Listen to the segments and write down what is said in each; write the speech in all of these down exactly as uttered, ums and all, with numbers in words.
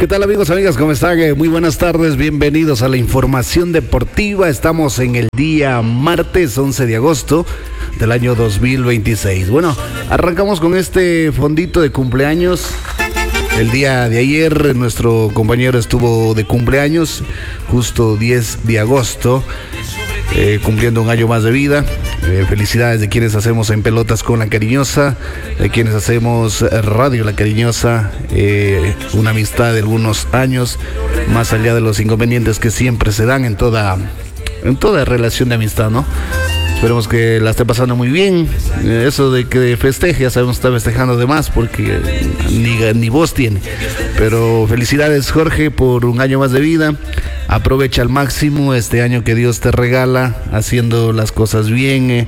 ¿Qué tal, amigos, amigas? ¿Cómo están? Eh, Muy buenas tardes, bienvenidos a la información deportiva. Estamos en el día martes once de agosto del año dos mil veintiséis. Bueno, arrancamos con este fondito de cumpleaños. El día de ayer nuestro compañero estuvo de cumpleaños, justo diez de agosto, eh, cumpliendo un año más de vida. Eh, felicidades de quienes hacemos En Pelotas con La Cariñosa, de quienes hacemos Radio La Cariñosa, eh, una amistad de algunos años, más allá de los inconvenientes que siempre se dan en toda, en toda relación de amistad, ¿no? Esperemos que la esté pasando muy bien. Eh, eso de que festeje, ya sabemos que está festejando de más porque ni, ni voz tiene. Pero felicidades, Jorge, por un año más de vida. Aprovecha al máximo este año que Dios te regala, haciendo las cosas bien, eh,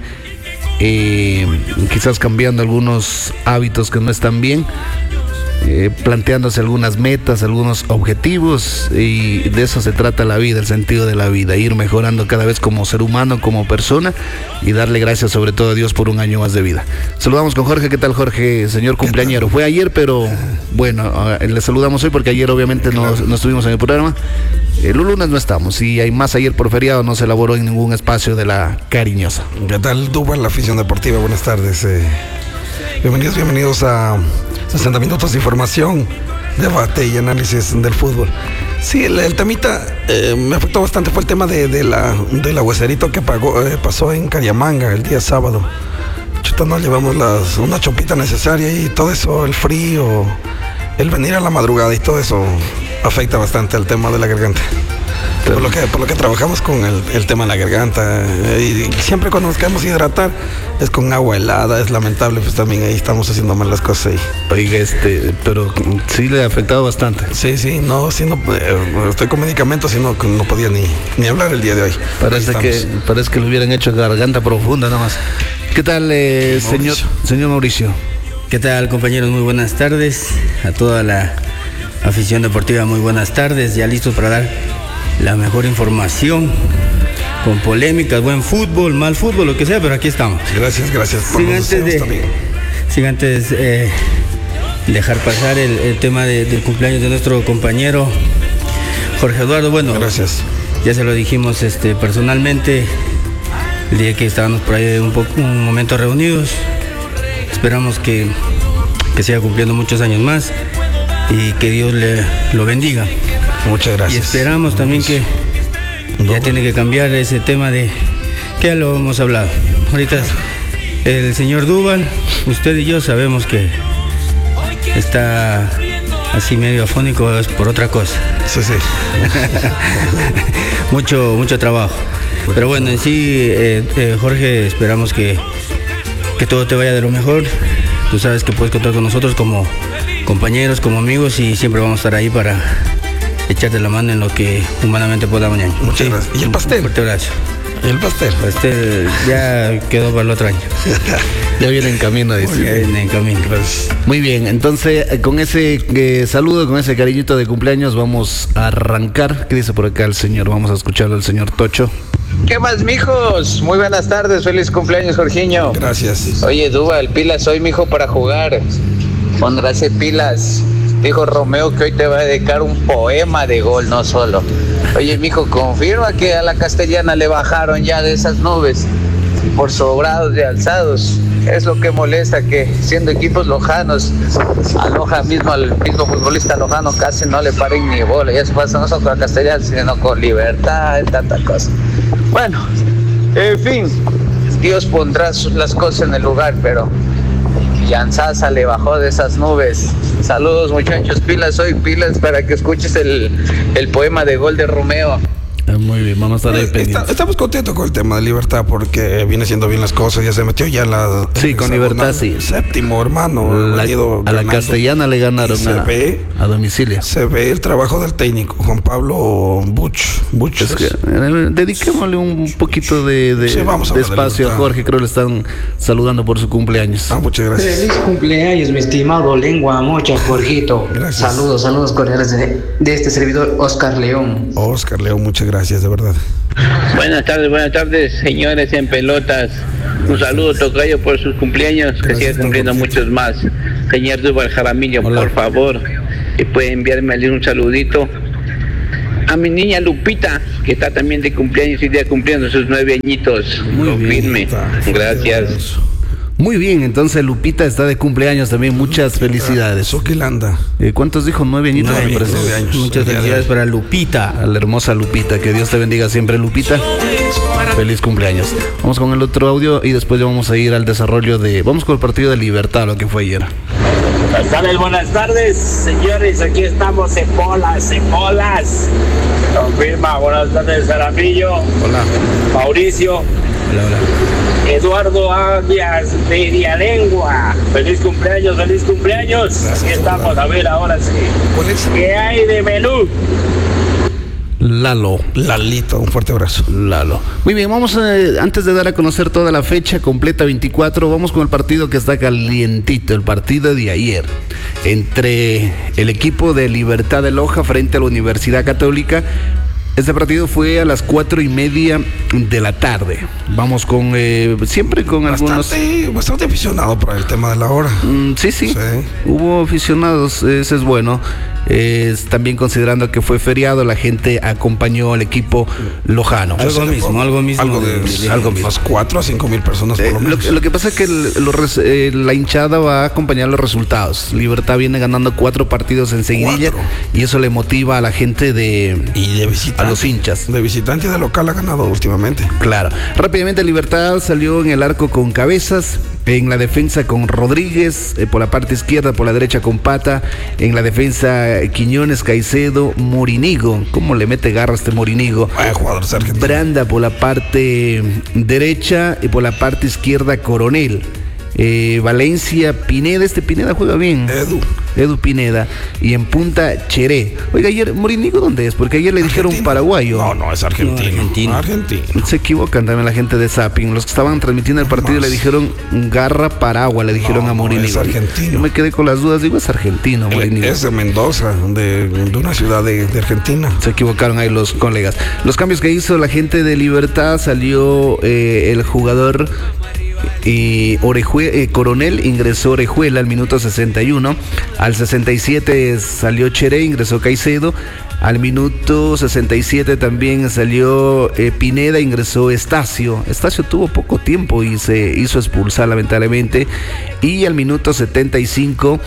eh, quizás cambiando algunos hábitos que no están bien, eh, planteándose algunas metas, algunos objetivos, y de eso se trata la vida, el sentido de la vida, ir mejorando cada vez como ser humano, como persona, y darle gracias sobre todo a Dios por un año más de vida. Saludamos con Jorge. ¿Qué tal, Jorge, señor cumpleañero? Fue ayer, pero bueno, le saludamos hoy porque ayer obviamente no, no estuvimos en el programa. El lunes no estamos, y hay más ayer por feriado, no se elaboró en ningún espacio de La Cariñosa. ¿Qué tal, Duval, la afición deportiva? Buenas tardes. Eh, bienvenidos, bienvenidos a sesenta minutos de información, debate y análisis del fútbol. Sí, el, el temita eh, me afectó bastante, fue el tema de, de la del aguacerito que pagó, eh, pasó en Cariamanga el día sábado. Chuta, no llevamos las, una chompita necesaria y todo eso, el frío, el venir a la madrugada y todo eso afecta bastante al tema de la garganta. Por lo que, por lo que trabajamos con el, el tema de la garganta, eh, y siempre cuando nos queremos hidratar es con agua helada, es lamentable, pues también ahí estamos haciendo mal las cosas ahí. Oiga, este, pero sí le ha afectado bastante. Sí, sí, no, sí, no, eh, estoy con medicamentos y no, no podía ni, ni hablar el día de hoy. Parece que, parece que lo hubieran hecho garganta profunda nomás. ¿Qué tal, eh, señor, señor Mauricio? ¿Qué tal, compañeros? Muy buenas tardes a toda la afición deportiva, muy buenas tardes, ya listos para dar la mejor información, con polémicas, buen fútbol, mal fútbol, lo que sea, pero aquí estamos. Gracias, gracias. Sin antes, de, sin antes eh, dejar pasar el, el tema de, del cumpleaños de nuestro compañero Jorge Eduardo. Bueno, gracias. Ya se lo dijimos este, personalmente el día que estábamos por ahí un, poco, un momento reunidos. Esperamos que, que siga cumpliendo muchos años más y que Dios le lo bendiga. Muchas gracias. Y esperamos también que ya tiene que cambiar ese tema de que ya lo hemos hablado. Ahorita el señor Duval, usted y yo sabemos que está así medio afónico, es por otra cosa. Sí, sí. mucho, mucho trabajo. Pero bueno, en sí, eh, eh, Jorge, esperamos que, que todo te vaya de lo mejor. Tú sabes que puedes contar con nosotros como compañeros, como amigos, y siempre vamos a estar ahí para echarte la mano en lo que humanamente podamos. Muchas sí. gracias. ¿Y el pastel? Un fuerte abrazo. ¿Y el pastel? El pastel ya quedó para el otro año. Ya viene en camino, dice. Ya viene en camino. Gracias. Muy bien, entonces con ese eh, saludo, con ese cariñito de cumpleaños vamos a arrancar. ¿Qué dice por acá el señor? Vamos a escucharlo al señor Tocho. ¿Qué más, mijos? Muy buenas tardes, feliz cumpleaños, Jorginho. Gracias. Oye, Duval, pilas hoy, mijo, para jugar. Pondrás pilas. Dijo Romeo que hoy te va a dedicar un poema de gol, no solo. Oye, mijo, confirma que a la Castellana le bajaron ya de esas nubes por sobrados de alzados. Es lo que molesta, que siendo equipos lojanos, a Loja mismo, al mismo futbolista lojano casi no le paren ni bola. Ya se pasa no solo con la Castellana, sino con Libertad y tanta cosa. Bueno, en fin, Dios pondrá las cosas en el lugar, pero Yanzasa le bajó de esas nubes. Saludos, muchachos, pilas hoy, pilas para que escuches el, el poema de gol de Romeo. Muy bien, vamos a estar ahí pendientes. Estamos contentos con el tema de Libertad porque viene haciendo bien las cosas, ya se metió ya la... Sí, con Libertad, sí. Séptimo, hermano. La, a la Castellana le ganaron se a, ve, a domicilio. Se ve el trabajo del técnico, Juan Pablo Buch. Buch es que, eh, dediquémosle un poquito de, de, sí, vamos a de espacio a Jorge, creo que le están saludando por su cumpleaños. Ah, muchas gracias. Feliz cumpleaños, mi estimado Lengua Mocha, Jorgito. Gracias. Saludos, saludos cordiales de, de este servidor, Oscar León. Oscar León, muchas gracias, de verdad. Buenas tardes, buenas tardes, señores en pelotas. Un saludo, tocayo, por sus cumpleaños. Gracias, que siga cumpliendo muchos más. Señor Duval Jaramillo, por favor, y puede enviarme allí un saludito a mi niña Lupita, que está también de cumpleaños y día cumpliendo sus nueve añitos. Muy Confirme. bien. Gracias. Muy bien, entonces Lupita está de cumpleaños también. Muchas felicidades. Soquilanda. Eh, ¿Cuántos dijo? Nueve añitos. Nueve, me parece. nueve años. Muchas felicidades para Lupita. A la hermosa Lupita, que Dios te bendiga siempre, Lupita. Feliz cumpleaños. Vamos con el otro audio y después ya vamos a ir al desarrollo de... Vamos con el partido de Libertad, lo que fue ayer. Buenas tardes, buenas tardes, señores, aquí estamos en bolas, en bolas. Confirma, buenas tardes, Jaramillo. Hola. Mauricio. Hola, hola. Eduardo Arias de Irialengua. Feliz cumpleaños, feliz cumpleaños. Gracias, Aquí estamos, Eduardo. a ver, ahora sí. ¿Cuál es? ¿Qué hay de menú? Lalo. Lalito, un fuerte abrazo. Lalo. Muy bien, vamos eh, antes de dar a conocer toda la fecha completa veinticuatro, vamos con el partido que está calientito, el partido de ayer, entre el equipo de Libertad de Loja frente a la Universidad Católica. Este partido fue a las cuatro y media de la tarde. Vamos con, eh, siempre con algunos... Bastante, bastante aficionado por el tema de la hora. Mm, sí, sí, Sí. hubo aficionados, eso es bueno. Es también considerando que fue feriado, la gente acompañó al equipo lojano. Algo mismo, algo mismo. Algo de, de- de- algo mismo. unas cuatro a cinco mil personas por Eh, lo lo, menos. que- lo que pasa es que el- los res- eh, la hinchada va a acompañar los resultados. Libertad viene ganando cuatro partidos en seguidilla Cuatro. y eso le motiva a la gente de... Y de visitante. a los hinchas. De visitante y de local ha ganado últimamente. Claro. Rápidamente Libertad salió en el arco con Cabezas, en la defensa con Rodríguez, eh, por la parte izquierda, por la derecha con Pata, en la defensa eh, Quiñones, Caicedo, Morinigo. ¿Cómo le mete garra este Morinigo? Vaya jugador argentino. Branda por la parte derecha y por la parte izquierda Coronel. Eh, Valencia, Pineda, este Pineda juega bien. Edu. Edu Pineda. Y en punta Cheré. Oiga, ayer, Morinigo, ¿dónde es? Porque ayer le dijeron Argentino. paraguayo. No, no, es argentino. No, argentino. Argentino. Se equivocan también la gente de Zapping. Los que estaban transmitiendo el partido Más. le dijeron Garra Paragua, le dijeron No, a no, Morinigo. es argentino. Yo me quedé con las dudas, digo, es argentino, Morinigo. Es de Mendoza, de, de una ciudad de, de Argentina. Se equivocaron ahí los colegas. Los cambios que hizo la gente de Libertad, salió eh, el jugador y Orejue- eh, Coronel, ingresó Orejuela al minuto sesenta y uno. Al sesenta y siete salió Cheré, ingresó Caicedo. Al minuto sesenta y siete también salió eh, Pineda, ingresó Estacio. Estacio tuvo poco tiempo y se hizo expulsar lamentablemente. Y al minuto setenta y cinco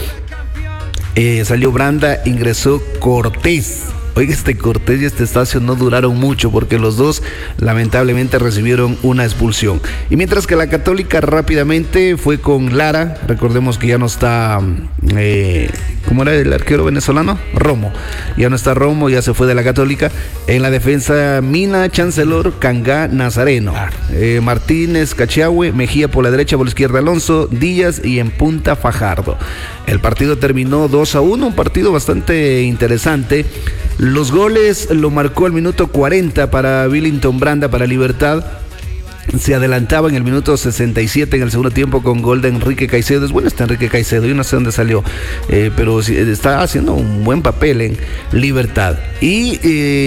eh, salió Branda, ingresó Cortés. Oiga, este Cortés y este Estacio no duraron mucho porque los dos lamentablemente recibieron una expulsión. Y mientras que la Católica rápidamente fue con Lara, recordemos que ya no está, eh, ¿cómo era el arquero venezolano? Romo. Ya no está Romo, ya se fue de la Católica. En la defensa Mina, Chancellor, Cangá, Nazareno. Eh, Martínez, Cachiahue, Mejía por la derecha, por la izquierda Alonso, Díaz y en punta Fajardo. El partido terminó dos a uno, un partido bastante interesante. Los goles lo marcó al minuto cuarenta para Billington Branda, para Libertad. Se adelantaba en el minuto sesenta y siete en el segundo tiempo con gol de Enrique Caicedo. Es bueno este Enrique Caicedo, yo no sé dónde salió, eh, pero sí, está haciendo un buen papel en Libertad. Y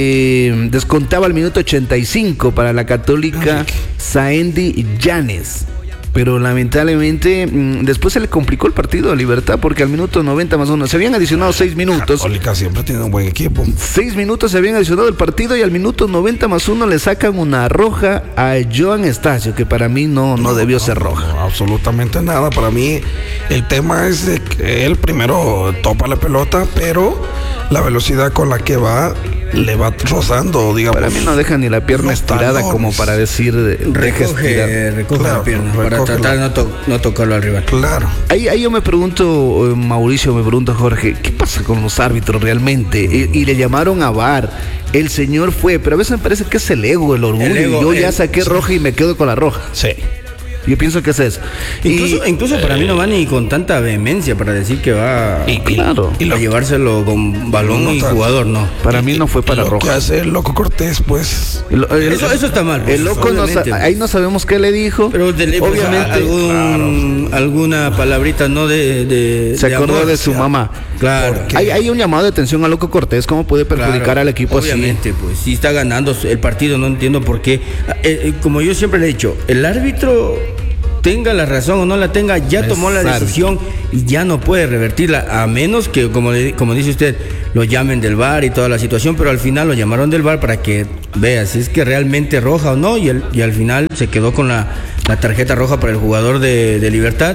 eh, descontaba el minuto ochenta y cinco para la Católica Saendi Llanes. Pero lamentablemente mmm, después se le complicó el partido a Libertad porque al minuto noventa más uno se habían adicionado seis minutos. Católica siempre tiene un buen equipo. Seis minutos se habían adicionado el partido y al minuto noventa más uno le sacan una roja a Joan Estacio, que para mí no, no, no debió no, ser roja. No, absolutamente nada. Para mí el tema es de que él primero topa la pelota, pero la velocidad con la que va le va rozando, digamos. Para mí no deja ni la pierna estirada talones, como para decir deja recoge, recoge claro, la pierna para recoge tratar de la... no, to no tocarlo al rival. Claro. Ahí, ahí yo me pregunto, Mauricio, me pregunto, Jorge, ¿qué pasa con los árbitros realmente? Y, y le llamaron a V A R. El señor fue, pero a veces me parece que es el ego, el orgullo. El ego, yo el, ya saqué sí. roja y me quedo con la roja. Sí. Yo pienso que es eso. Incluso, y, incluso para eh, mí no va ni con tanta vehemencia para decir que va y, claro, y lo, a llevárselo con balón no, y jugador, no. Para y, mí no fue para lo roja. Que hace el loco Cortés, pues. El, el, eso, eso está mal. Pues, el loco no sa ahí no sabemos qué le dijo. Pero de, obviamente algún, claro. alguna palabrita no de, de se de acordó amor, de su mamá. Claro. Hay, hay un llamado de atención a loco Cortés. ¿Cómo puede perjudicar claro, al equipo obviamente, así? Pues si está ganando el partido, no entiendo por qué. Eh, eh, como yo siempre le he dicho, el árbitro tenga la razón o no la tenga, ya tomó la decisión y ya no puede revertirla, a menos que, como, como dice usted, lo llamen del V A R y toda la situación, pero al final lo llamaron del V A R para que vea si es que realmente roja o no, y, el, y al final se quedó con la, la tarjeta roja para el jugador de, de Libertad.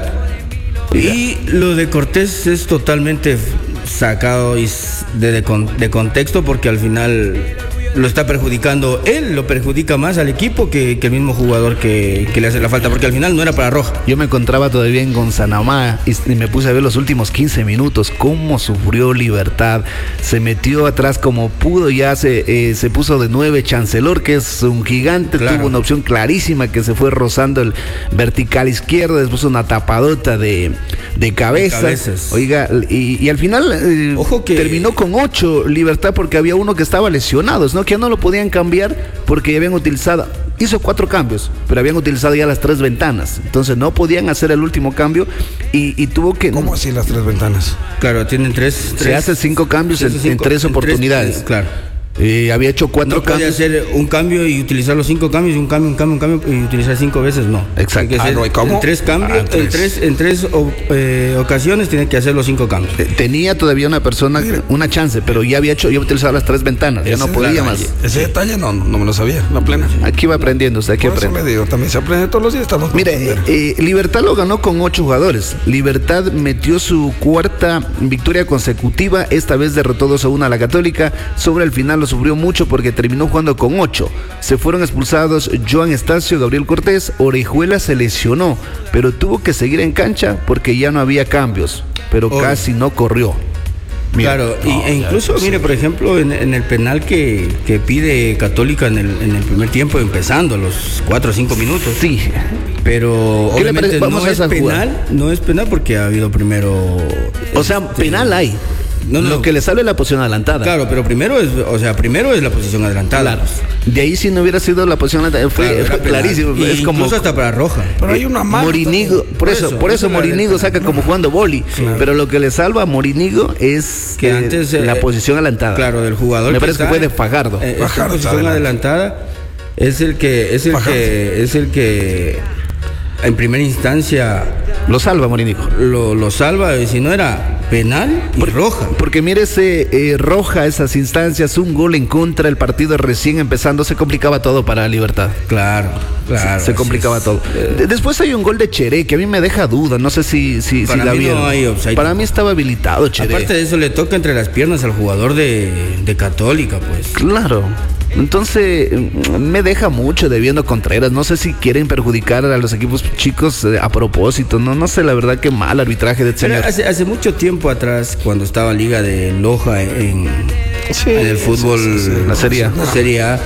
Y lo de Cortés es totalmente sacado de, de, de contexto, porque al final lo está perjudicando, él lo perjudica más al equipo que, que el mismo jugador que, que le hace la falta, porque al final no era para roja. Yo me encontraba todavía en Gonzanamá y, y me puse a ver los últimos quince minutos, cómo sufrió Libertad, se metió atrás como pudo, ya se, eh, se puso de nueve Chancelor, que es un gigante, claro. Tuvo una opción clarísima que se fue rozando el vertical izquierdo, después una tapadota de, de cabeza, de cabezas. Oiga, y, y al final eh, Ojo que... terminó con ocho Libertad, porque había uno que estaba lesionado, ¿no? Que ya no lo podían cambiar porque ya habían utilizado, hizo cuatro cambios, pero habían utilizado ya las tres ventanas, entonces no podían hacer el último cambio y, y tuvo que... ¿Cómo así las tres ventanas? Claro, tienen tres... Se tres, hace cinco cambios en, cinco, en tres en oportunidades. Tres, claro. Eh, había hecho cuatro no cambios. No puede hacer un cambio y utilizar los cinco cambios, y un cambio, un cambio, un cambio, y utilizar cinco veces, no. Exacto. Ah, no, ¿cómo? En tres cambios, ah, tres. en tres, en tres o, eh, ocasiones tiene que hacer los cinco cambios. Eh, tenía todavía una persona, Mira. una chance, pero ya había hecho, ya utilizado las tres ventanas, ya no podía más. Ese detalle no, no me lo sabía, la plena. Aquí va aprendiendo, usted aquí Por aprende. Eso le digo, también se aprende todos los días, estamos. Mire, eh, Libertad lo ganó con ocho jugadores. Libertad metió su cuarta victoria consecutiva, esta vez derrotó dos a uno a la Católica. Sobre el final lo sufrió mucho porque terminó jugando con ocho. Se fueron expulsados Joan Estacio, Gabriel Cortés, Orejuela se lesionó, pero tuvo que seguir en cancha porque ya no había cambios, pero oh. casi no corrió. Mira, claro, no, y, e incluso, ya, mire, por ejemplo, en, en el penal que, que pide Católica en el, en el primer tiempo, empezando a los cuatro o cinco minutos. Sí. Pero obviamente no es penal, no es penal porque ha habido primero... O sea, este, penal hay. No, no, lo que le sale es la posición adelantada. Claro, pero primero es, o sea, primero es la posición adelantada. Claro. De ahí si no hubiera sido la posición adelantada, fue, claro, fue clarísimo. Y es como hasta para roja. Pero hay una mano. Morinigo, por, por eso, eso, por eso Morinigo saca como jugando boli. Claro. Pero lo que le salva a Morinigo es que eh, antes eh, la posición adelantada. Claro, del jugador. Me parece que, que fue de Fajardo. Eh, Fajardo esta posición adelantada es el que, es el Fajardo. que, es el que en primera instancia lo salva Morinigo. Lo, lo salva, y si no era penal y Por, roja. Porque mire ese eh, roja esas instancias, un gol en contra, el partido recién empezando, se complicaba todo para Libertad. Claro, claro. Se, se complicaba es. todo. De, después hay un gol de Cheré que a mí me deja duda, no sé si, si, para si la mí vieron. No hay offside. Para mí estaba habilitado Cheré. Aparte de eso le toca entre las piernas al jugador de, de Católica, pues. Claro. Entonces me deja mucho debiendo Contreras. No sé si quieren perjudicar a los equipos chicos eh, a propósito. No, no sé la verdad qué mal arbitraje del señor. Hace, hace mucho tiempo atrás, cuando estaba Liga de Loja en, sí, en el fútbol, sí, sí, sí, la Serie A, no. Serie A,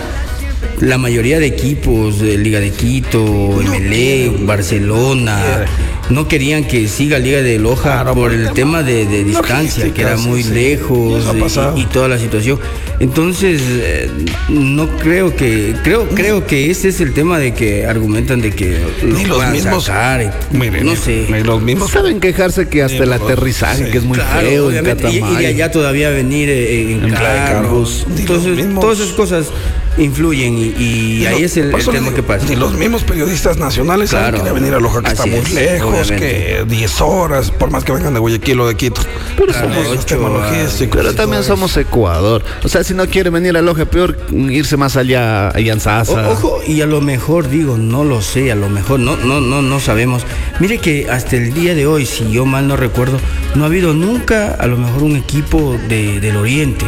la mayoría de equipos de Liga de Quito, Emelec, Barcelona, no querían que siga Liga de Loja claro, por el tema, tema de, de distancia, que era muy sí, lejos y, y toda la situación. Entonces, eh, no creo que, creo, creo que ese es el tema de que argumentan de que ni los mismos, sacar, miren, no sé. Ni los mismos saben quejarse que hasta el aterrizaje, sí, que es muy claro, feo, en y, y de allá todavía venir en, en carros. Entonces, todas esas cosas influyen y, y ahí es el, el tema digo, que pasa. Y los mismos periodistas nacionales claro, saben que venir a Loja, que está muy es, lejos, obviamente. Que diez horas, por más que vengan de Guayaquil o de Quito. Pero, claro, somos pero también somos Ecuador. O sea, si no quiere venir a Loja, peor irse más allá a Yanzasa. O, ojo, y a lo mejor, digo, no lo sé, a lo mejor, no, no, no, no sabemos. Mire que hasta el día de hoy, si yo mal no recuerdo, no ha habido nunca a lo mejor un equipo de, del Oriente.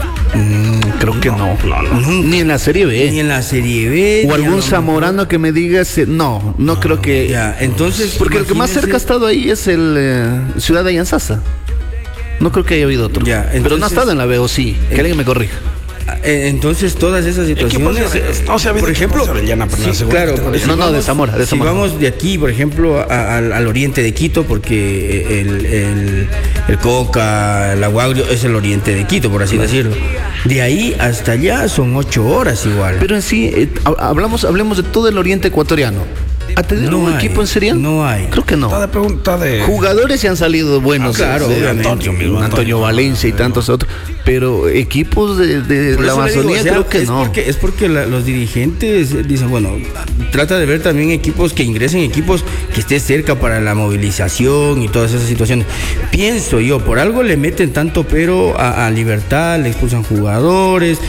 Mm, creo que no, no, no, no. Ni en la Serie B. Ni en la Serie B. O algún zamorano mejor que me diga, no, no, no creo que. Ya, entonces. Porque el que más cerca ha estado ahí es el eh, Ciudad de Yanzasa. No creo que haya habido otro. Ya, entonces, pero no ha estado en la B, o sí. Que eh, alguien me corrija. Entonces todas esas situaciones, no se por ejemplo, sí, claro, no, no, de Zamora, de Zamora. Si vamos de aquí, por ejemplo, a, a, al oriente de Quito, porque el, el, el Coca, el Aguagrio es el oriente de Quito, por así claro. decirlo. De ahí hasta allá son ocho horas igual. Pero en sí, eh, hablamos, hablemos de todo el oriente ecuatoriano. ¿Ha tenido no un hay, equipo en Serie A? No hay. Creo que no. Está de pregunta de... Jugadores se han salido buenos. Ah, claro, de, de Antonio, Antonio Valencia y tantos otros. pero equipos de, de la Amazonía digo, o sea, creo que es no. Porque, es porque la, los dirigentes dicen, bueno, trata de ver también equipos que ingresen, equipos que estén cerca para la movilización y todas esas situaciones. Pienso yo, por algo le meten tanto pero a, a Libertad, le expulsan jugadores,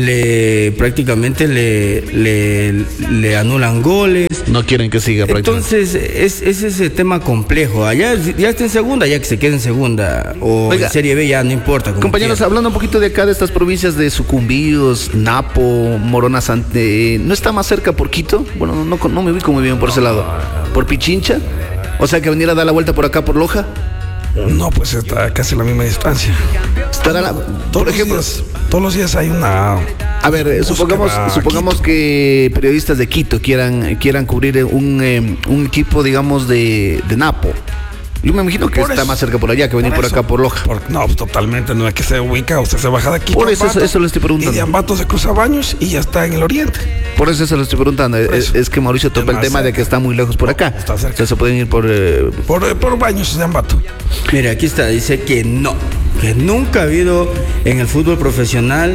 le prácticamente le, le, le anulan goles. No quieren que siga prácticamente. Entonces, es, es ese tema complejo. Allá ya está en segunda, ya que se quede en segunda. O Oiga, en Serie B ya no importa. Compañeros, quiera. Hablando un poquito de acá, de estas provincias de Sucumbíos, Napo, Morona, Sante, ¿no está más cerca por Quito? Bueno, no, no, no me ubico muy bien por ese lado. ¿Por Pichincha? O sea, que venir a dar la vuelta por acá, por Loja. No, pues está casi a la misma distancia. Estará la, todos, los días, todos los días hay una... A ver, supongamos, supongamos que periodistas de Quito quieran, quieran cubrir un, eh, un equipo, digamos, de, de Napo. Yo me imagino que por está eso, más cerca por allá que venir por, por acá por Loja. Por, no, totalmente, no es que se ubica, usted se baja de aquí. Por eso, Ambato, eso le estoy preguntando. Y de Ambato se cruza Baños y ya está en el oriente. Por eso se lo estoy preguntando. Es, es que Mauricio topa el tema cerca. De que está muy lejos por acá. Está cerca. O sea, se pueden ir por... Eh... Por, por Baños de Ambato. Mira, aquí está, dice que no. Que nunca ha habido en el fútbol profesional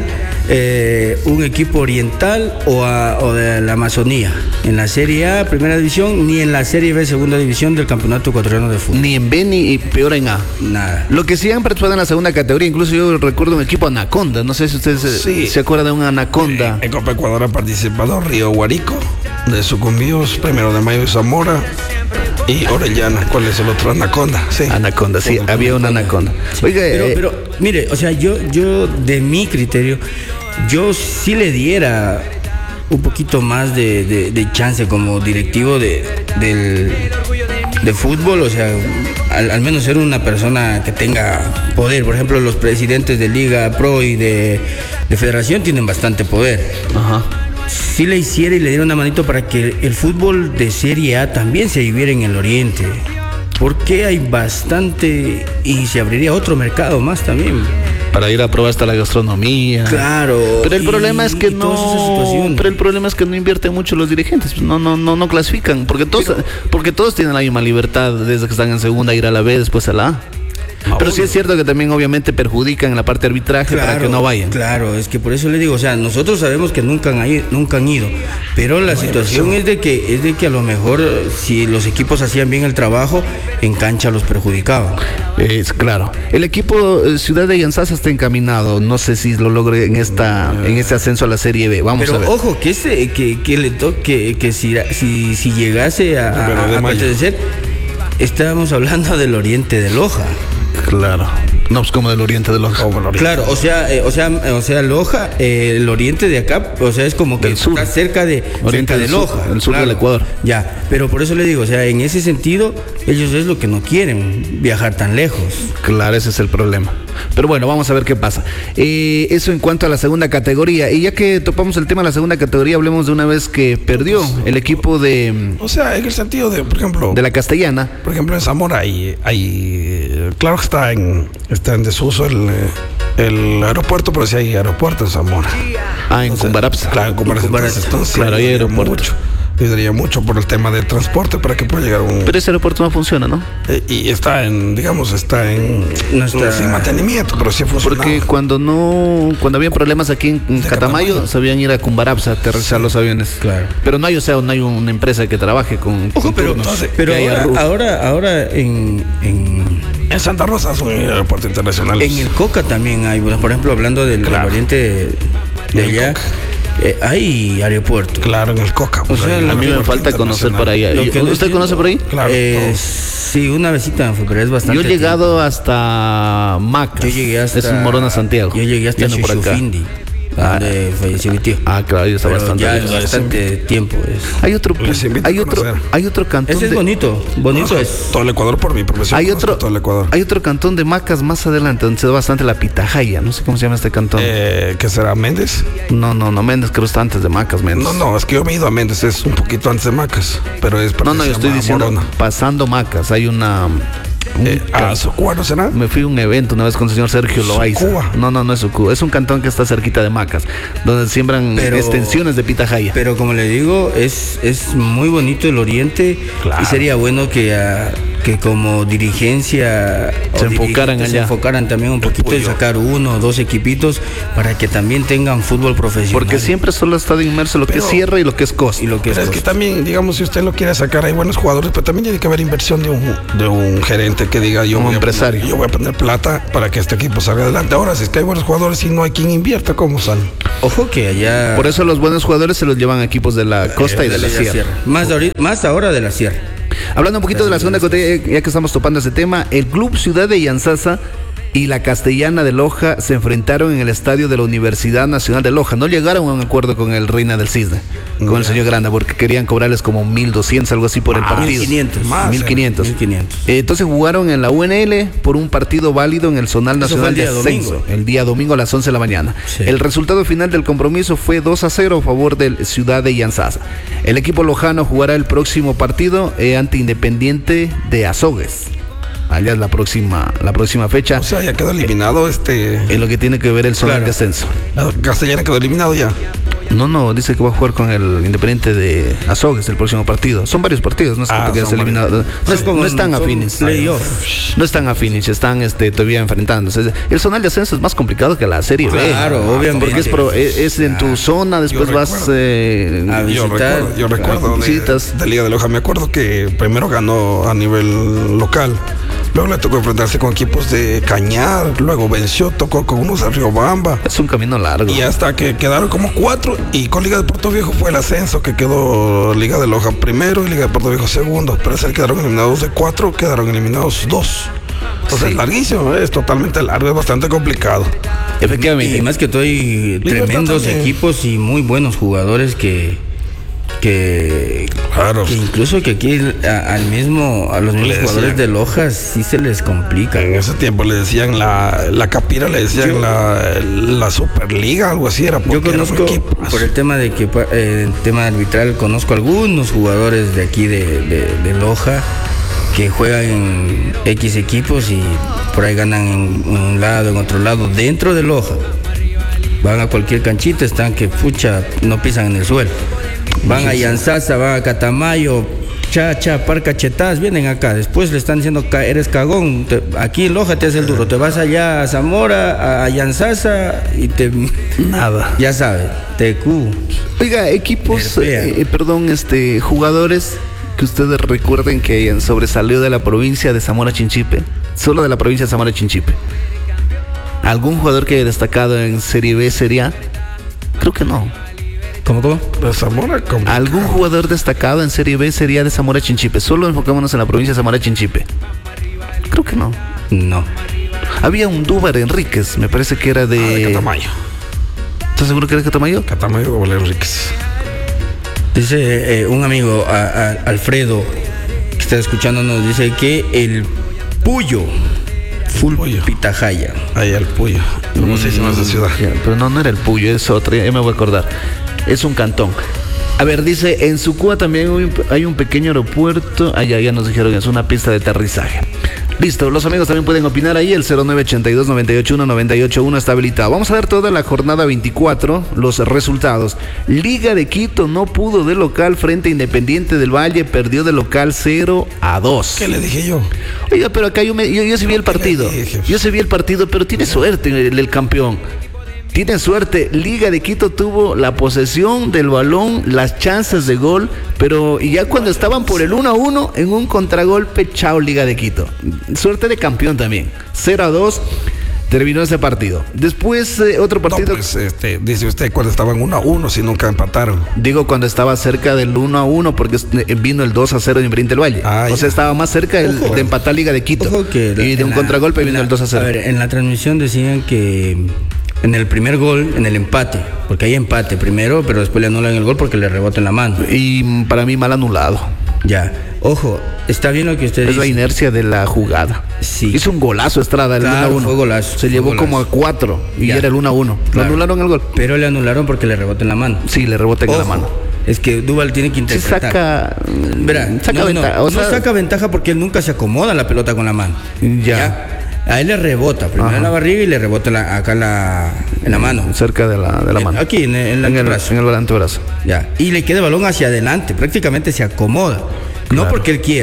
eh, un equipo oriental o, a, o de la Amazonía. En la Serie A, Primera División, ni en la Serie B, Segunda División del Campeonato Ecuatoriano de Fútbol. Ni en B ni peor en A. Nada. Lo que siempre fue en la segunda categoría, incluso yo recuerdo un equipo Anaconda. No sé si ustedes sí. se acuerdan de un Anaconda. En Copa Ecuador ha participado Río Guarico, de Sucumbíos, Primero de Mayo de Zamora. Y Orellana, ¿cuál es el otro? Anaconda, sí. Anaconda, sí, Anaconda. Había una Anaconda. Sí. Oiga, pero, eh, pero, mire, o sea, yo, yo, de mi criterio, yo sí le diera un poquito más de, de, de chance como directivo de, del, de fútbol, o sea, al, al menos ser una persona que tenga poder. Por ejemplo, los presidentes de Liga Pro y de, de Federación tienen bastante poder. Ajá. Si le hiciera y le diera una manito para que el fútbol de Serie A también se viviera en el oriente, porque hay bastante y se abriría otro mercado más también para ir a probar hasta la gastronomía. Claro. Pero el y, problema es que no. Pero el problema es que no invierten mucho los dirigentes. No, no, no, no clasifican, porque todos, pero, porque todos tienen la misma libertad desde que están en segunda ir a la B, después a la A. Pero sí es cierto que también obviamente perjudican en la parte de arbitraje, claro, para que no vayan. Claro, es que por eso le digo, o sea, nosotros sabemos que nunca han ido, nunca han ido, pero la bueno, situación es de que es de que a lo mejor si los equipos hacían bien el trabajo, en cancha los perjudicaban. Es claro. El equipo Ciudad de Yanzas está encaminado, no sé si lo logre en esta en este ascenso a la Serie B. Vamos pero, a ver. Pero ojo, que ese que, que le toque que, que si, si si llegase a, a, a pertenecer, estábamos hablando del oriente de Loja. Claro. No, pues como del oriente de Loja. Claro, o sea, eh, o sea, o sea, Loja, eh, el oriente de acá, o sea, es como que está cerca de, oriente cerca de Loja, sur, el sur claro, del Ecuador. Ya, pero por eso le digo, o sea, en ese sentido, ellos es lo que no quieren, viajar tan lejos. Claro, ese es el problema. Pero bueno, vamos a ver qué pasa. Eh, eso en cuanto a la segunda categoría. Y ya que topamos el tema de la segunda categoría, hablemos de una vez que perdió el equipo de... O sea, en el sentido de, por ejemplo... De la Castellana. Por ejemplo, en Zamora hay... hay claro que está en, está en desuso el, el aeropuerto, pero sí hay aeropuerto en Zamora. Ah, en Cumbarapsa. Claro, en Cumbarapsa. Entonces, claro, hay aeropuerto. Mucho. Ayudaría mucho por el tema del transporte para que pueda llegar un... Pero ese aeropuerto no funciona, ¿no? Eh, y está en, digamos, está en... No está... sin mantenimiento, pero sí funciona. Porque cuando no... Cuando había problemas aquí en, en Catamayo, Catamayo, sabían ir a Cumbarapsa a aterrizar sí. los aviones. Claro. Pero no hay, o sea, no hay una empresa que trabaje con... Ojo, con pero, entonces, pero ahora, ahora, ahora en... en... En Santa Rosa es un aeropuerto internacional. En el Coca también hay, por ejemplo, hablando del, claro. del oriente de, de allá... Eh, hay aeropuerto. Claro, en el Coca. O sea, a mí me falta conocer por ahí. ¿Usted conoce por ahí? Claro. Eh, sí, una visita, pero es bastante. Yo he llegado tiempo. hasta Macas. Yo llegué hasta. Es un Morona Santiago. Yo llegué hasta Chuchufindi. Ah, donde falleció mi tío. Ah, claro, ya está bastante. Ya es bastante tiempo. Es. Hay otro, hay otro, hay otro cantón. Ese es de... bonito, bonito no, es. Todo el Ecuador por mi profesión. Hay otro, todo el Ecuador. Hay otro cantón de Macas más adelante donde se da bastante la Pitahaya. No sé cómo se llama este cantón. Eh, ¿Qué será? ¿Méndez? No, no, no, Méndez creo que está antes de Macas, Méndez. No, no, es que yo me he ido a Méndez, es un poquito antes de Macas, pero es. No, no, yo estoy diciendo Morona. Pasando Macas, hay una. Eh, ¿A Sucúa no será? Me fui a un evento una vez con el señor Sergio Loaiza. No, no, no es Sucúa. Es un cantón que está cerquita de Macas, donde siembran pero, extensiones de pitahaya. Pero como le digo, es, es muy bonito el oriente. Claro. Y sería bueno que a, que como dirigencia se enfocaran allá. Se enfocaran también un poquito en sacar uno o dos equipitos para que también tengan fútbol profesional. Porque siempre solo está inmerso lo pero, que es Sierra y lo que es Costa. Y lo que pero es, es que también, digamos, si usted lo quiere sacar, hay buenos jugadores, pero también tiene que haber inversión de un, de un gerente que diga, yo, un voy empresario. A poner, yo voy a poner plata para que este equipo salga adelante. Ahora, si es que hay buenos jugadores y no hay quien invierta, ¿cómo salen? Ojo que allá... Por eso los buenos jugadores se los llevan a equipos de la Costa eh, y de, de la, la Sierra. Sierra. Más, de ahorita, más ahora de la Sierra. Hablando un poquito de la segunda categoría, ya que estamos topando ese tema, el Club Ciudad de Ianzasa y la Castellana de Loja se enfrentaron en el estadio de la Universidad Nacional de Loja. No llegaron a un acuerdo con el Reina del Cisne, con yeah. el señor Granda, porque querían cobrarles como mil doscientos, algo así por el partido. mil quinientos. Más, mil quinientos. Eh, entonces jugaron en la U N L por un partido válido en el Zonal Nacional de Ascenso, domingo. el día domingo a las once de la mañana. Sí. El resultado final del compromiso fue dos a cero a favor del Ciudad de Ianzasa. El equipo lojano jugará el próximo partido eh, ante Independiente de Azogues. Allá es la próxima, la próxima fecha. O sea, ya quedó eliminado este. En lo que tiene que ver el Zonal claro. de Ascenso. La Castellana quedó eliminado ya. No, no, dice que va a jugar con el Independiente de Azogues el próximo partido. Son varios partidos, no es ah, que quedes eliminado. No, es, no están afines. No están afines, están este, todavía enfrentándose. El Zonal de Ascenso es más complicado que la Serie B. Claro, ah, obviamente. Porque es, pro, es, es en tu zona, después vas eh, a visitar. Yo recuerdo, yo recuerdo de, de Liga de Loja. Me acuerdo que primero ganó a nivel local. Luego le tocó enfrentarse con equipos de Cañar, luego venció, tocó con unos de Riobamba. Es un camino largo. Y hasta que quedaron como cuatro, y con Liga de Puerto Viejo fue el ascenso, que quedó Liga de Loja primero y Liga de Puerto Viejo segundo. Pero es el que quedaron eliminados de cuatro, quedaron eliminados dos. Entonces sí. es larguísimo, es totalmente largo, es bastante complicado. Efectivamente. Y más que todo hay tremendos equipos y muy buenos jugadores que... Que, claro. que incluso que aquí a, al mismo a los mismos le jugadores decían, de Loja sí se les complica. En ese tiempo le decían la, la Capira, le decían yo, la, la Superliga, algo así era. Yo conozco por el tema de que eh, el tema arbitral, conozco algunos jugadores de aquí de, de, de Loja que juegan en X equipos y por ahí ganan en, en un lado, en otro lado, dentro de Loja. Van a cualquier canchita, están que pucha, no pisan en el suelo. Van a Ianzasa, van a Catamayo, cha, cha, par cachetadas, vienen acá. Después le están diciendo, eres cagón. Te, aquí en Loja te hace el duro. Te vas allá a Zamora, a Ianzasa y te. Nada. Ya sabes, T Q. Oiga, equipos, eh, perdón, este, jugadores que ustedes recuerden que hayan sobresalido de la provincia de Zamora Chinchipe. Solo de la provincia de Zamora Chinchipe. ¿Algún jugador que haya destacado en Serie B, Serie A? Creo que no. ¿Cómo, cómo? De Zamora, ¿cómo? ¿Algún jugador destacado en Serie B sería de Zamora Chinchipe? Solo enfocémonos en la provincia de Zamora Chinchipe. Creo que no. No. Había un Dúbar Enríquez, me parece que era de... Ah, de Catamayo. ¿Estás seguro que era de Catamayo? Catamayo de Valero Enríquez. Dice eh, un amigo, a, a, Alfredo, que está escuchándonos, dice que el Puyo, full Puyo. Pitajaya. Ahí el Puyo. ¿Cómo mm, se llama esa ciudad? Ya, pero no, no era el Puyo, es otro, ya me voy a acordar. Es un cantón. A ver, dice, en Sucúa también hay un pequeño aeropuerto. Ah, ya, ya nos dijeron, es una pista de aterrizaje. Listo, los amigos también pueden opinar ahí. El cero nueve ochenta y dos, noventa y ocho uno, noventa y ocho uno está habilitado. Vamos a ver toda la jornada veinticuatro, los resultados. Liga de Quito no pudo de local frente a Independiente del Valle, perdió de local cero a dos. ¿Qué le dije yo? Oiga, pero acá yo, me, yo, yo sí vi el partido. Yo sí vi el partido, pero tiene suerte el, el campeón. Tiene suerte, Liga de Quito tuvo la posesión del balón, las chances de gol, pero y ya cuando estaban por el uno a uno, en un contragolpe, chao Liga de Quito. Suerte de campeón también, cero a dos terminó ese partido. Después eh, otro partido... No, pues, este, dice usted cuando estaban uno a uno, si nunca empataron. Digo cuando estaba cerca del uno a uno, porque vino el dos a cero en Independiente del Valle. Ah, o sea, estaba más cerca el, de empatar Liga de Quito. Ojo que y de un la, contragolpe vino la, el dos a cero. A ver, en la transmisión decían que... En el primer gol, en el empate, porque hay empate primero, pero después le anulan el gol porque le rebota en la mano. Y para mí mal anulado. Ya, ojo, está bien lo que usted es dice. Es la inercia de la jugada. Sí. Hizo un golazo Estrada, el claro, uno a uno. Fue golazo. Se llevó golazo. como a cuatro y ya. Era el uno a uno. Claro. Le anularon el gol. Pero le anularon porque le rebota en la mano. Sí, le rebota en ojo. la mano. Es que Duval tiene que interpretar. Sí saca, Verá, saca no, ventaja. No, o sea, no saca ventaja porque él nunca se acomoda la pelota con la mano. Ya. ¿Ya? A él le rebota, primero Ajá. en la barriga y le rebota la, acá en la, en la mano. Cerca de la, de la mano. Aquí, en, en, la en, el, en el antebrazo. Ya. Y le queda el balón hacia adelante, prácticamente se acomoda. Claro. No porque él quiera,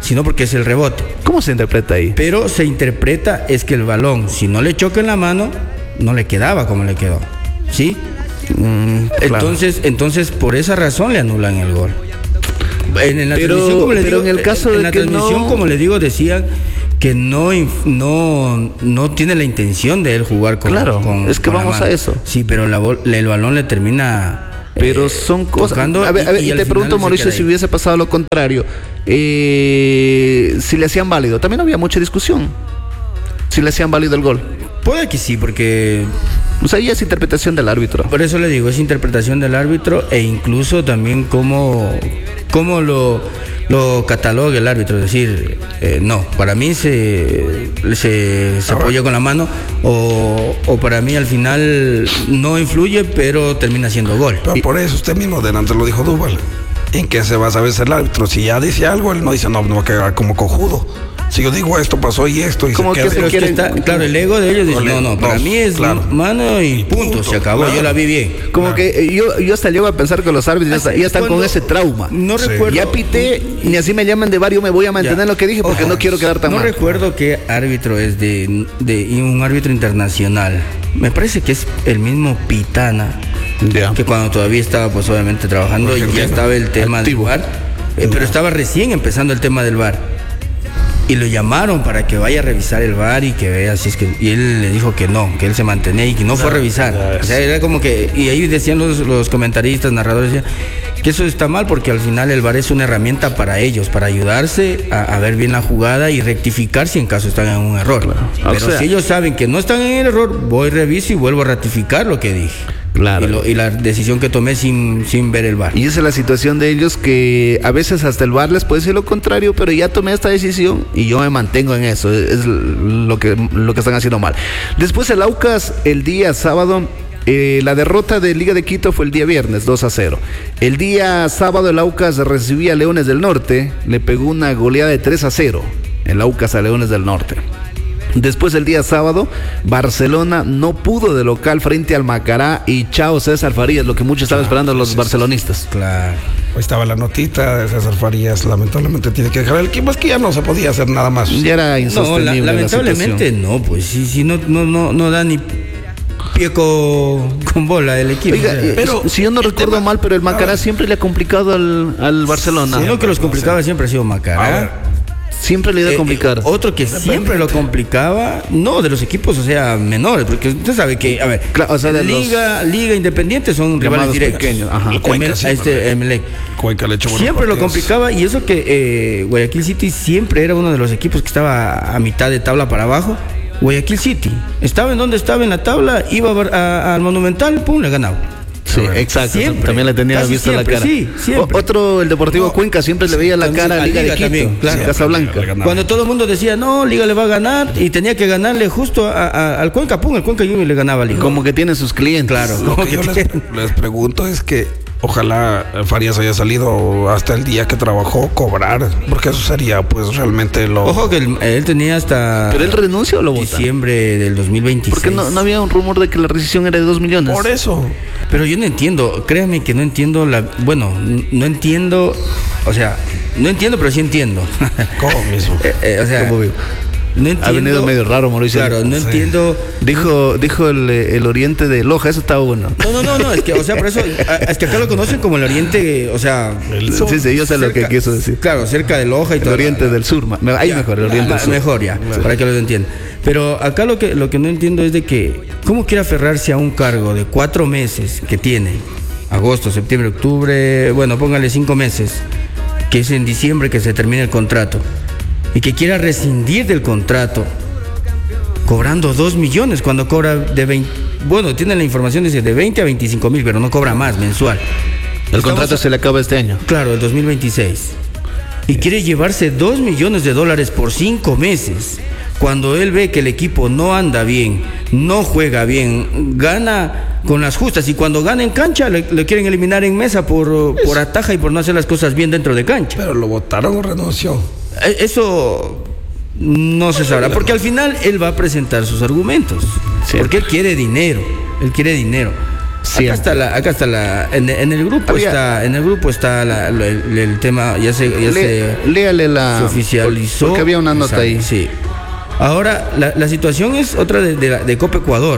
sino porque es el rebote. ¿Cómo se interpreta ahí? Pero se interpreta es que el balón, si no le choca en la mano, no le quedaba como le quedó, ¿sí? Mm, claro. Entonces, entonces por esa razón le anulan el gol. En, en la Pero- transmisión, como le pero digo, en el caso en de la que transmisión, no- como le digo, decían que no, inf- no, no tiene la intención de él jugar con. Claro, con- es que con la vamos a mano. eso. Sí, pero la bol- el balón le termina. Pero eh, son cosas. tocando A ver, a ver, y- y, y al te final pregunto, se Mauricio, queda si ahí. hubiese pasado lo contrario, eh, si le hacían válido, también había mucha discusión. Si le hacían válido el gol. Puede que sí, porque O sea, ya es interpretación del árbitro. por eso le digo, es interpretación del árbitro e incluso también cómo, cómo lo, lo cataloga el árbitro. Es decir, eh, no, para mí se, se, se apoya con la mano o, o para mí al final no influye, pero termina siendo gol. Pero por eso usted mismo delante lo dijo Duval. ¿En qué se va a saber el árbitro? Si ya dice algo, él no dice, no, no va a quedar como cojudo. Si yo digo esto pasó y esto y Como se que queda- se Pero es que quieren- está, claro, el ego de ellos dice, Ole, no, no, para dos, mí es claro. mano y punto, punto, se acabó, claro. yo la vi bien. Como que eh, yo, yo hasta llego a pensar que los árbitros ya, está- ya están con Cuando- ese trauma. No Sí. recuerdo. Ya pité, ni así me llaman de bar, yo me voy a mantener Ya. lo que dije porque Ojo, no quiero quedar tan no mal. recuerdo qué árbitro es de, de y un árbitro internacional. Me parece que es el mismo Pitana, Ya. que cuando todavía estaba pues obviamente trabajando y ya Argentino. estaba el tema Activo. del VAR, eh, pero estaba recién empezando el tema del VAR. Y lo llamaron para que vaya a revisar el VAR y que vea si es que... Y él le dijo que no, que él se mantenía y que no fue a revisar. O sea, era como que... Y ahí decían los, los comentaristas, narradores, decían que eso está mal porque al final el VAR es una herramienta para ellos, para ayudarse a, a ver bien la jugada y rectificar si en caso están en un error. O Pero sea- si ellos saben que no están en el error, voy, reviso y vuelvo a ratificar lo que dije. Claro. Y, lo- y la decisión que tomé sin, sin ver el VAR. Y esa es la situación de ellos, que a veces hasta el VAR les puede decir lo contrario, pero ya tomé esta decisión y yo me mantengo en eso. Es lo que, lo que están haciendo mal. Después el Aucas el día sábado, eh, la derrota de Liga de Quito fue el día viernes, dos a cero. El día sábado el Aucas recibía a Leones del Norte, le pegó una goleada de tres a cero. El Aucas a Leones del Norte. Después el día sábado, Barcelona no pudo de local frente al Macará y chao César Farías, lo que muchos estaban esperando los barcelonistas. Claro. Ahí estaba la notita de César Farías, lamentablemente tiene que dejar el equipo, es que ya no se podía hacer nada más. Ya era No, la- insostenible la lamentablemente situación. no, pues sí, sí, no, no, no, no da ni pie con, con bola el equipo. Oiga, o sea, eh, pero si yo no el recuerdo tema- mal, pero el Macará siempre le ha complicado al, al Barcelona. uno que los complicaba siempre ha sido A Macará. ver, Siempre le iba a Eh, complicar. eh, otro que siempre lo complicaba, no de los equipos, o sea, menores, porque usted sabe que, a ver, Claro, o sea, de Liga, Liga Independiente son rivales Llamados directos. pequeños, ajá. Y Cuenca Emel- a siempre. este Emelec. Cuenca le echó buenos Siempre lo partidos. complicaba y eso que eh, Guayaquil City siempre era uno de los equipos que estaba a mitad de tabla para abajo. Guayaquil City estaba en donde estaba en la tabla, iba a ver- a- al Monumental, pum, le ganaba. Sí, exacto. Siempre, También le tenía casi visto la siempre, cara. sí, siempre. O- otro, el Deportivo No, Cuenca, siempre le veía la también cara a a Liga, Liga de Quito, también, claro. sí, Casablanca. Le ganaba. Cuando todo el mundo decía, no, Liga le va a ganar, y tenía que ganarle justo a- a- al Cuenca, pum, el Cuenca Junior le ganaba a Liga. Como que tiene sus clientes. Claro. Lo Como que yo que les, tiene- les pregunto es que ojalá Farías haya salido hasta el día que trabajó cobrar, porque eso sería pues realmente lo... Ojo que él, él tenía hasta ¿Pero él renuncia o lo vota? diciembre del dos mil veintiséis. Porque no, no había un rumor de que la rescisión era de dos millones. Por eso. Pero yo no entiendo, créanme que no entiendo la... Bueno, n- no entiendo, o sea, no entiendo, pero sí entiendo. ¿Cómo mismo? Eh, eh, o sea, ¿Cómo veo? no entiendo... Ha venido medio raro, Mauricio. Claro, no Sí. entiendo... Dijo, dijo el, el oriente de Loja, eso estaba bueno. No, no, no, no, es que, o sea, por eso, a- es que acá lo conocen como el oriente, o sea... Sí, sí, yo sé lo que cerca- quiso decir. Claro, cerca de Loja y El todo. oriente del sur. ma- me- Ahí Ya, mejor, el oriente ah, del sur. Mejor ya, para que lo entiendan. Pero acá lo que, lo que no entiendo es de que, ¿cómo quiere aferrarse a un cargo de cuatro meses que tiene? Agosto, septiembre, octubre, bueno, póngale cinco meses, que es en diciembre que se termina el contrato, y que quiera rescindir del contrato, cobrando dos millones cuando cobra de veinte, bueno, tiene la información, dice de veinte a veinticinco mil, pero no cobra más mensual. El Estamos contrato a- se le acaba este año. Claro, el dos mil veintiséis. Y quiere llevarse dos millones de dólares por cinco meses. Cuando él ve que el equipo no anda bien, no juega bien, gana con las justas. Y cuando gana en cancha, le, le quieren eliminar en mesa por, por ataja y por no hacer las cosas bien dentro de cancha. Pero lo votaron o renunció. Eh, Eso no se sabrá, porque al final él va a presentar sus argumentos. Sí. Porque él quiere dinero, él quiere dinero. Siempre. Acá está la, acá está la, en, en el grupo Había- está, en el grupo está la- la- el, el tema, ya se, ya Le- se, léale la. se oficializó. Porque había una nota ahí. Sí. Ahora, la, la situación es otra de, de, la- de Copa Ecuador.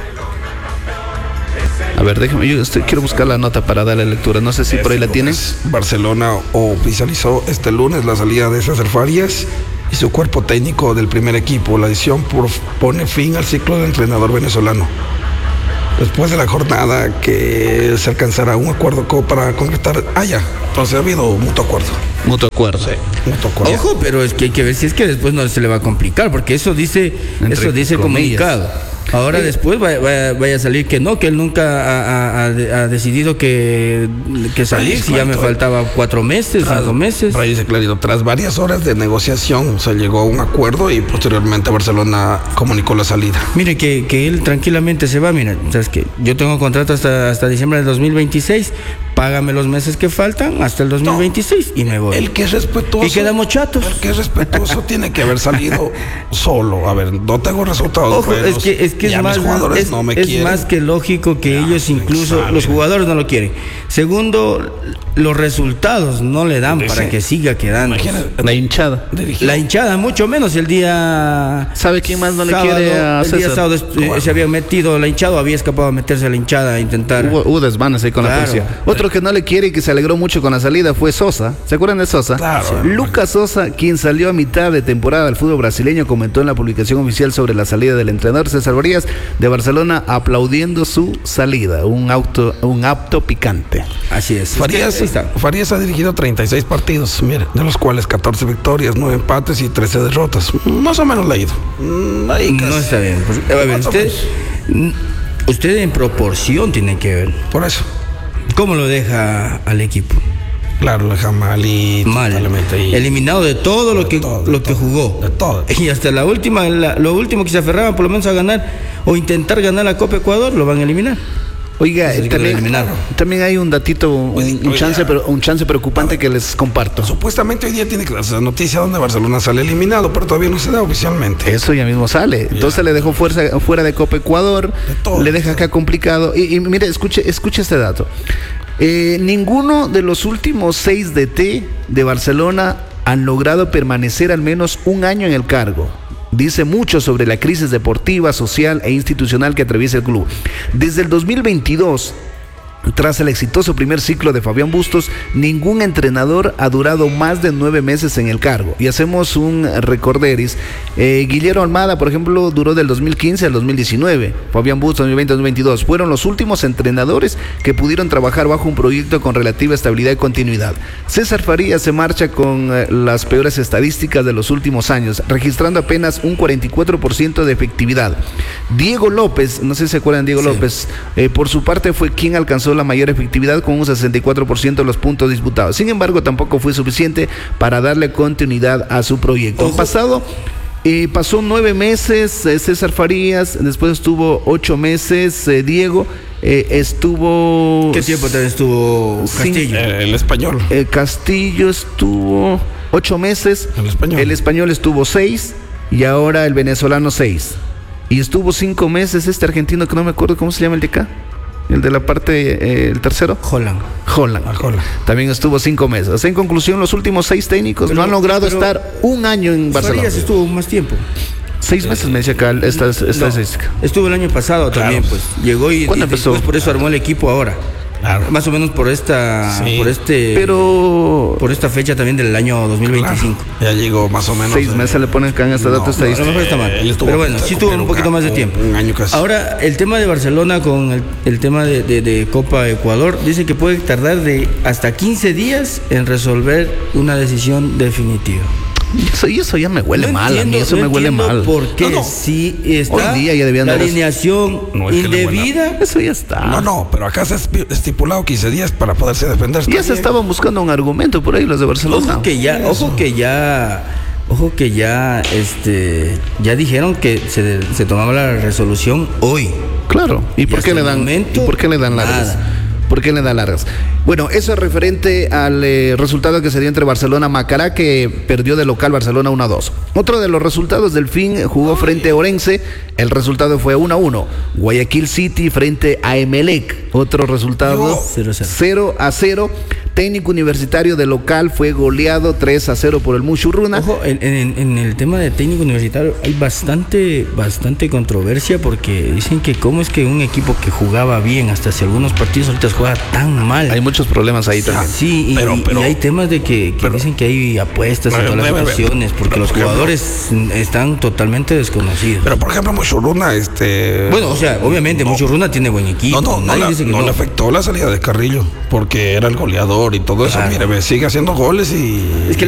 A ver, déjame, yo estoy, quiero buscar la nota para darle lectura. No sé si por ahí la tienen. Barcelona oficializó este lunes la salida de César Farías y su cuerpo técnico del primer equipo. La decisión por- pone fin al ciclo del entrenador venezolano. Después de la jornada que se alcanzará un acuerdo co- para concretar. Ah, ya. Entonces ha habido mutuo acuerdo. Mutuo acuerdo. Mutuo acuerdo. Ojo, pero es que hay que ver si es que después no se le va a complicar, porque eso dice, Entre eso dice el comillas. comunicado. Ahora después vaya, vaya- vaya a salir que no, que él nunca ha, ha- ha- ha decidido que, que salir, si ya me faltaba cuatro meses, cinco meses. Ahí dice clarito, tras varias horas de negociación se llegó a un acuerdo y posteriormente Barcelona comunicó la salida. Mire que, que él tranquilamente se va, mira, sabes que yo tengo contrato hasta, hasta diciembre del dos mil veintiséis, págame los meses que faltan hasta el dos mil veintiséis y me voy. El que es respetuoso. Y quedamos chatos. El que es respetuoso tiene que haber salido solo. A ver, no tengo resultados. Ojo, buenos, es que es que ya es mis más, jugadores es, no me es quieren. más que lógico que ellos incluso exacto. los jugadores no lo quieren. Segundo, los resultados no le dan para que siga quedando. Imagínate, La hinchada. dirigió- La hinchada mucho menos el día. ¿Sabe quién más no le sábado, quiere a El día César? sábado eh, se había metido la hinchada, o había escapado a meterse a la hinchada a intentar. Hubo, hubo desmanes ahí con la Claro. policía. Otro que no le quiere y que se alegró mucho con la salida fue Sosa. ¿Se acuerdan de Sosa? Claro. Sí. Lucas Sosa, quien salió a mitad de temporada del fútbol brasileño, comentó en la publicación oficial sobre la salida del entrenador César Farías de Barcelona, aplaudiendo su salida. Un auto, un apto picante. Así es. Farías, Es que ahí está. Farías ha dirigido treinta y seis partidos, mire, de los cuales catorce victorias, nueve empates y trece derrotas. Más o menos leído. Mm, ahí casi. No está bien. Pues, a ver, Más o usted, usted en proporción tiene que ver. Por eso. ¿Cómo lo deja al equipo? Claro, lo deja mal y Mal. totalmente ahí. Eliminado de todo lo que, todo, de lo que todo, jugó. de todo. Y hasta la última, la- lo último que se aferraban por lo menos a ganar o intentar ganar la Copa Ecuador, lo van a eliminar. Oiga, Así que lo también, eliminaron. también hay un datito, un, Oye, un oye, chance, ya. pero un chance preocupante que les comparto. Supuestamente hoy día tiene que darse la noticia donde Barcelona sale eliminado, pero todavía no se da oficialmente. Eso ya mismo sale. Entonces le dejó fuerza, fuera de Copa Ecuador, De todo. le deja acá complicado. Y, y mire, escuche, escuche este dato. Eh, ninguno de los últimos seis D T de Barcelona han logrado permanecer al menos un año en el cargo. Dice mucho sobre la crisis deportiva, social e institucional que atraviesa el club. Desde el dos mil veintidós, tras el exitoso primer ciclo de Fabián Bustos, ningún entrenador ha durado más de nueve meses en el cargo. Y hacemos un recorderis. Eh, Guillermo Almada, por ejemplo, duró del dos mil quince al dos mil diecinueve. Fabián Bustos, dos mil veinte a dos mil veintidós. Fueron los últimos entrenadores que pudieron trabajar bajo un proyecto con relativa estabilidad y continuidad. César Farías se marcha con eh, las peores estadísticas de los últimos años, registrando apenas un cuarenta y cuatro por ciento de efectividad. Diego López, no sé si se acuerdan de Diego Sí. López, eh, por su parte fue quien alcanzó la mayor efectividad con un sesenta y cuatro por ciento de los puntos disputados. Sin embargo, tampoco fue suficiente para darle continuidad a su proyecto. Ojo. Pasado, eh, pasó nueve meses eh, César Farías, después estuvo ocho meses eh, Diego, eh, estuvo... ¿Qué tiempo también estuvo Sí. Castillo? Eh, el español. Eh, Castillo estuvo ocho meses. El español. El español estuvo seis y ahora el venezolano seis. Y estuvo cinco meses este argentino que no me acuerdo cómo se llama el de acá. El de la parte, eh, el tercero. Holland. Holland. Ah, Holland. También estuvo cinco meses. O sea, en conclusión, los últimos seis técnicos Pero- no han logrado pero- estar un año en Barcelona. Farías estuvo más tiempo. Seis meses me decía acá esta, esta No, estadística. estuvo el año pasado también, pues. Llegó y, y ¿Cuándo después empezó? por eso armó el equipo ahora. Claro. Más o menos por esta, Sí. por este, Pero por esta fecha también del año dos mil veinticinco. Claro, ya llegó más o menos. seis eh, meses le ponen acá en este no, dato no, A lo estadístico. mejor está mal. Él estuvo Pero a bueno, punto de sí tuvo cumplir un un poquito ca- más de un- tiempo. un año casi. Ahora, el tema de Barcelona con el, el tema de, de- de Copa Ecuador, dice que puede tardar de hasta quince días en resolver una decisión definitiva. Y eso, y eso ya me huele No mal, a mí entiendo- eso no me huele entiendo mal. ¿Por qué? No, no. Si está Hoy día ya debían la dar eso. alineación No es que le huela. indebida. Eso ya está. No, no, pero acá se ha espi- estipulado quince días para poderse defender. Ya se estaban buscando un argumento por ahí los de Barcelona. Ojo que ya, ojo que ya, ojo que ya, este, ya dijeron que se, se tomaba la resolución hoy. Claro. ¿Y por hasta qué le el dan? momento, ¿Y por qué le dan largas? nada. ¿Por qué le da largas? Bueno, eso es referente al eh, resultado que se dio entre Barcelona-Macará, que perdió de local Barcelona uno a dos. Otro de los resultados, Delfín jugó frente a Orense, el resultado fue uno a uno. Guayaquil City frente a Emelec, otro resultado cero a cero. Técnico Universitario de local fue goleado tres a cero por el Muchurruna. Ojo, en, en, en el tema de Técnico Universitario hay bastante, bastante controversia, porque dicen que cómo es que un equipo que jugaba bien hasta hace algunos partidos ahorita juega tan mal. Hay muchos problemas ahí también. Sí, y, pero, pero, y hay temas de que, que pero, dicen que hay apuestas pero, en todas las pero, situaciones, porque pero, los por ejemplo, jugadores están totalmente desconocidos. Pero por ejemplo, Muchurruna, este. Bueno, o sea, obviamente no, Muchurruna tiene buen equipo. No, no, no, nadie la, dice que no no le afectó la salida de Carrillo, porque era el goleador y todo eso. Claro. Mire, sigue haciendo goles y. Es que